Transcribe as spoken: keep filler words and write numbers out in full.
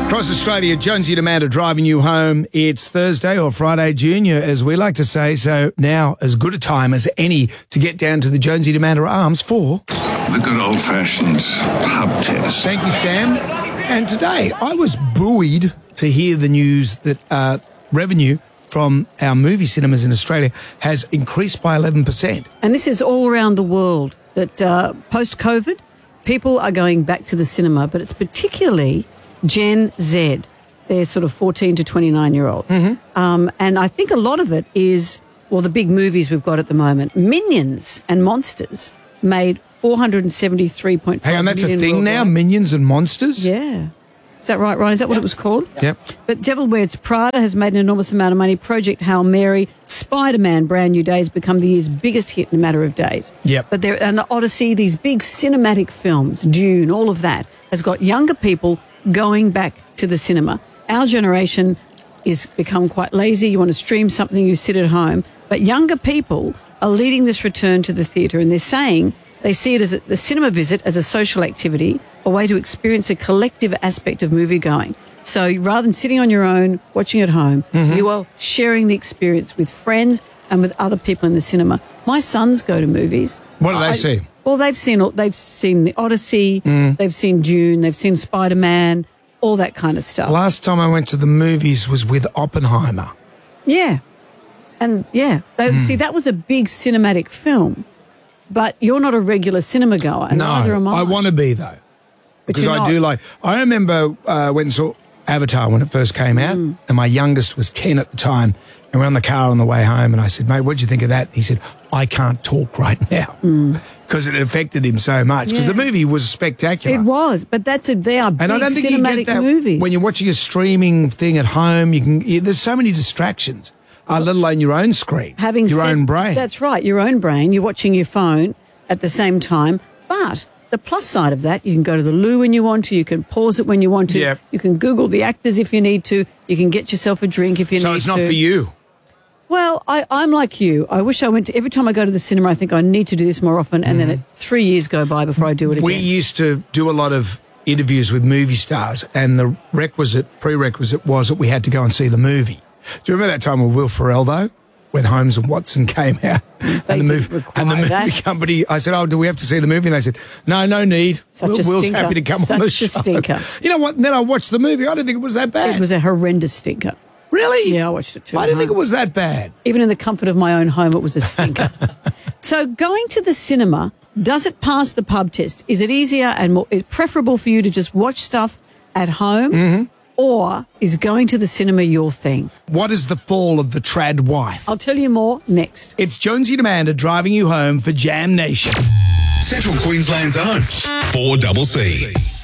Across Australia, Jonesy and Amanda driving you home. It's Thursday or Friday Junior, as we like to say. So now as good a time as any to get down to the Jonesy and Amanda Arms for the good old-fashioned pub test. Thank you, Sam. And today I was buoyed to hear the news that uh, revenue from our movie cinemas in Australia has increased by eleven percent. And this is all around the world, that uh, post-COVID, people are going back to the cinema, but it's particularly Gen Z. They're sort of fourteen to twenty-nine-year-olds. Mm-hmm. Um, and I think a lot of it is, well, the big movies we've got at the moment. Minions and Monsters made four hundred seventy-three point five Hang on, that's a million thing worldwide. now? Minions and Monsters? Yeah. Is that right, Ryan? Is that what Yep. it was called? Yep. But Devil Wears Prada has made an enormous amount of money. Project Hail Mary, Spider-Man, Brand New Day has become the year's biggest hit in a matter of days. Yep. But there, and the Odyssey, these big cinematic films, Dune, all of that, has got younger people going back to the cinema. Our generation is become quite lazy. You want to stream something, you sit at home. But younger people are leading this return to the theatre, and they're saying they see it as a, the cinema visit as a social activity, a way to experience a collective aspect of movie going. So rather than sitting on your own, watching at home, mm-hmm. you are sharing the experience with friends and with other people in the cinema. My sons go to movies. What do they I, see? Well, they've seen they've seen the Odyssey, mm. they've seen Dune, they've seen Spider-Man, all that kind of stuff. Last time I went to the movies was with Oppenheimer. Yeah. And, yeah, they, mm. see, that was a big cinematic film, but you're not a regular cinema goer, and no, neither am I. I want to be, though, because I not. do like... I remember uh, when I saw Avatar when it first came out, mm. and my youngest was ten at the time, and we're on the car on the way home, and I said, mate, what'd you think of that? He said, I can't talk right now, because mm. it affected him so much, because yeah. the movie was spectacular. It was, but that's a, they are big and I don't think cinematic you get that movies. When you're watching a streaming thing at home, you can. You, there's so many distractions, uh, let alone your own screen, Having your said, own brain. That's right, your own brain. You're watching your phone at the same time, but... the plus side of that, you can go to the loo when you want to, you can pause it when you want to, yep. you can Google the actors if you need to, you can get yourself a drink if you so need to. So it's not for you? Well, I, I'm like you. I wish I went to, every time I go to the cinema, I think I need to do this more often, and mm. then it, three years go by before I do it again. We used to do a lot of interviews with movie stars, and the requisite, prerequisite was that we had to go and see the movie. Do you remember that time with Will Ferrell, though? When Holmes and Watson came out, they and the movie and the movie that. company, I said, "Oh, do we have to see the movie?" And they said, "No, no need. Such Will, a Will's stinker. happy to come Such on the a show." Stinker. You know what? And then I watched the movie. I didn't think it was that bad. It was a horrendous stinker. Really? Yeah, I watched it too. I didn't think it was that bad. Even in the comfort of my own home, it was a stinker. So, going to the cinema, does it pass the pub test? Is it easier and more is it preferable for you to just watch stuff at home? Mm-hmm. Or is going to the cinema your thing? What is the fall of the trad wife? I'll tell you more next. It's Jonesy and Amanda driving you home for Jam Nation. Central Queensland's own four C C.